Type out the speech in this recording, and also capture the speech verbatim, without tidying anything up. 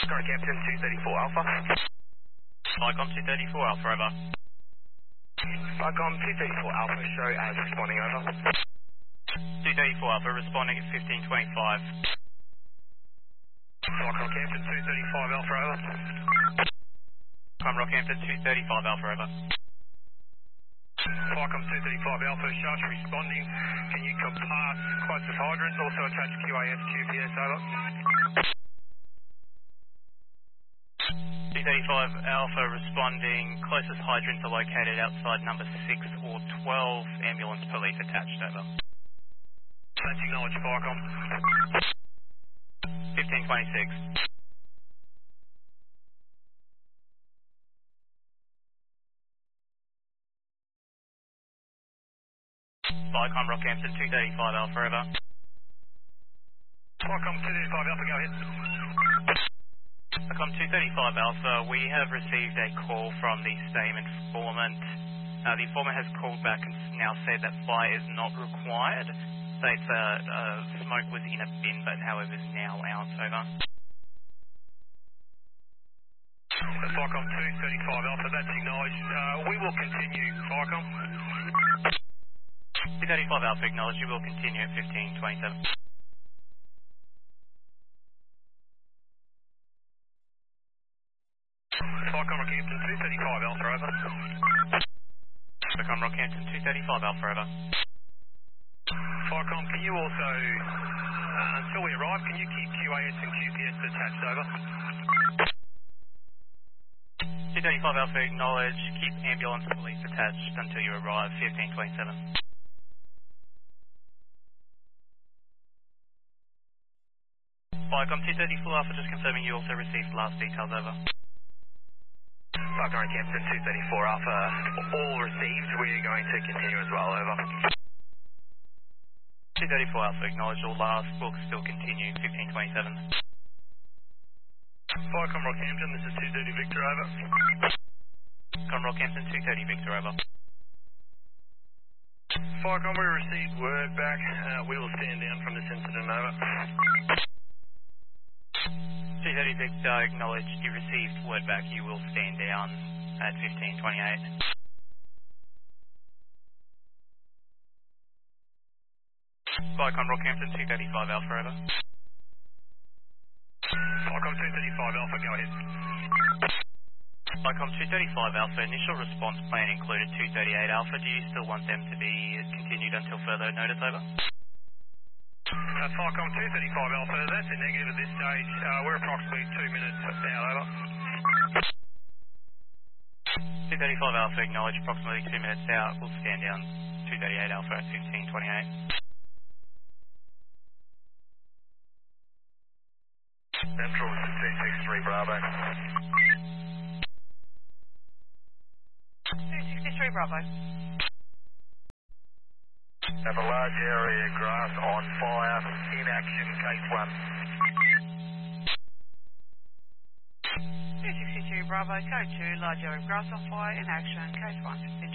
Current Captain two thirty-four Alpha. Icon two thirty-four Alpha, over. Icon two thirty-four Alpha, show as responding, over. two thirty-four Alpha, responding at fifteen twenty-five. Icon Captain two thirty-five Alpha, over. I'm Rockhampton two thirty-five Alpha, over. Icon two thirty-five Alpha, Sharks responding. Can you compass closest hydrant, also attach Q A S Q P S, over. two thirty-five Alpha responding, closest hydrants are located outside number six or twelve, ambulance police attached, over. That's acknowledged, Icon. fifteen twenty-six. Viacom Rockhampton two thirty-five Alpha, over. Icon two thirty-five Alpha, go ahead. Viacom two thirty-five Alpha, we have received a call from the same informant. Uh, the informant has called back and now said that fire is not required. States uh, uh, smoke was in a bin, but however is now out, over. Icon two thirty-five Alpha, that's acknowledged. Uh, we will continue, Icon. two thirty-five Alpha, acknowledged. You will continue at fifteen twenty-seven. Icon Rockhampton two thirty-five Alpha, over. Viacom Rockhampton two thirty-five Alpha, over. Icon, can you also, uh, until we arrive, can you keep Q A S and Q P S attached, over? two thirty-five Alpha, acknowledged. Keep ambulance police attached until you arrive, fifteen twenty-seven. Viacom two thirty-four Alpha, just confirming you also received last details, over. Icon Captain two thirty-four Alpha, all received. We're going to continue as well, over. two thirty-four Alpha, acknowledged. All last books still continue, fifteen twenty-seven. Icon Rockhampton, this is two thirty Victor, over. Viacom Rockhampton two thirty Victor, over. Icon, we received word back. Uh, we will stand down from this incident, over. two thirty Victor, acknowledged. You received word back. You will stand down at fifteen twenty-eight. Viacom Rockhampton two thirty-five Alpha, over. Icon two thirty-five Alpha, go ahead. Viacom two thirty-five Alpha, initial response plan included two thirty-eight Alpha. Do you still want them to be continued until further notice, over? Uh, Viacom two thirty-five Alpha, that's a negative at this stage. Uh, we're approximately two minutes out, over. two thirty-five Alpha, acknowledged. Approximately two minutes out. We'll stand down two thirty-eight Alpha at fifteen twenty-eight. Central two six three Bravo. two sixty-three Bravo. Have a large area of grass on fire, in action, case one. two sixty-two Bravo, code two, large area of grass on fire, in action, case one.